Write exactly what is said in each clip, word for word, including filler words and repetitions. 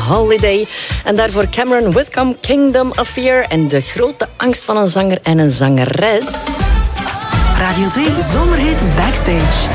Holiday. En daarvoor Cameron Whitcomb, Kingdom of Fear. En de grote angst van een zanger en een zangeres. Radio twee Zomerhit Backstage.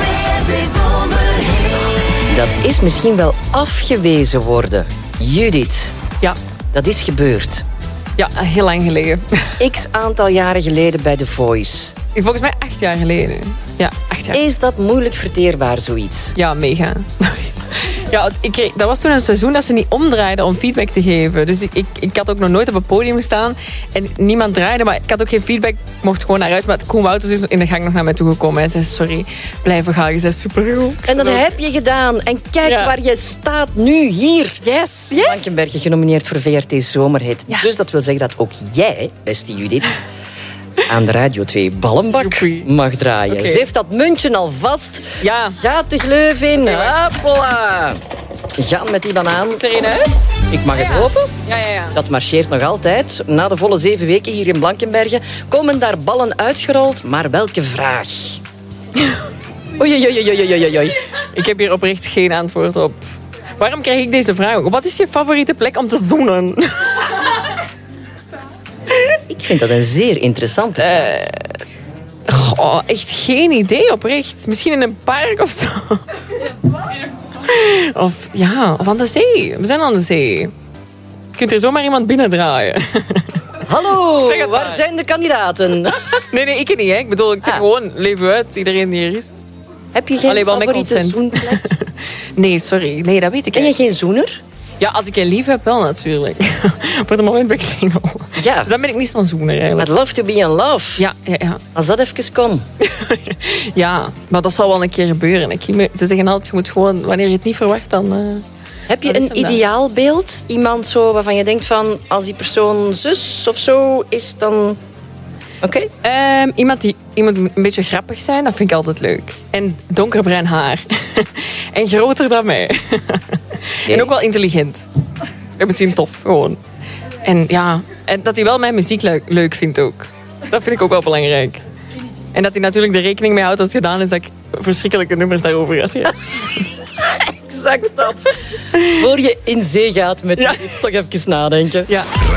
Dat is misschien wel afgewezen worden. Judith. Ja. Dat is gebeurd. Ja, heel lang geleden. X aantal jaren geleden bij The Voice. Volgens mij acht jaar geleden. Ja, acht jaar. Is dat moeilijk verteerbaar, zoiets? Ja, mega. Ja, het- ik kreeg, dat was toen een seizoen dat ze niet omdraaiden om feedback te geven. Dus ik, ik, ik had ook nog nooit op een podium gestaan. En niemand draaide, maar ik had ook geen feedback. Ik mocht gewoon naar huis. Maar Koen Wouters is in de gang nog naar mij toegekomen. Hij zei, sorry, blijven gaan. Je zei, supergoed. En dat heb je gedaan. En kijk Ja. waar je staat nu, hier. Yes, yeah. Blankenberge genomineerd voor V R T Zomerhit. Ja. Dus dat wil zeggen dat ook jij, beste Judith, aan de Radio twee Ballenbak Joepie. mag draaien. Oké. Ze heeft dat muntje al vast. Ja. Gaat de gleuf in. Oké, wacht. Hopla. Gaan met die banaan. Is er een uit? Ik mag Ja, het ja. lopen. Ja, ja, ja. Dat marcheert nog altijd. Na de volle zeven weken hier in Blankenberge komen daar ballen uitgerold. Maar welke vraag? Oei, oei, oei, oei, oei, oei, oei. Ik heb hier oprecht geen antwoord op. Waarom krijg ik deze vraag ook? Wat is je favoriete plek om te zoenen? Ik vind dat een zeer interessante vraag. Goh, echt geen idee oprecht. Misschien in een park of zo. Of ja, of aan de zee. We zijn aan de zee. Je kunt er zomaar iemand binnendraaien. Hallo, Zeg het waar maar. zijn de kandidaten? Nee, nee, ik niet. Hè. Ik bedoel, ik zeg Ah. gewoon, leef uit, iedereen die er is. Heb je geen Allee, wel met favoriete consent. zoenplek? Nee, sorry. Nee, dat weet ik Ben je niet. geen zoener? Ja, als ik je lief heb, wel natuurlijk. Voor het moment ben ik single. Ja. Dus dan ben ik niet zo'n zoener I'd eigenlijk. love to be in love. Ja, ja, ja. Als dat even kon. Ja, maar dat zal wel een keer gebeuren. Ik, ze zeggen altijd, je moet gewoon, wanneer je het niet verwacht, dan... uh, Heb je Wat is een hem dan? ideaalbeeld? Iemand zo waarvan je denkt van... als die persoon zus of zo is, dan... Oké. Um, iemand die iemand moet een beetje grappig zijn, dat vind ik altijd leuk. En donkerbruin haar. En groter dan mij. En ook wel intelligent. En misschien tof, gewoon. En ja, en dat hij wel mijn muziek leuk, leuk vindt ook. Dat vind ik ook wel belangrijk. En dat hij natuurlijk er rekening mee houdt als het gedaan is dat ik verschrikkelijke nummers daarover ga zeggen. Exact dat. Voor je in zee gaat met Ja. dit, toch even nadenken. Ja.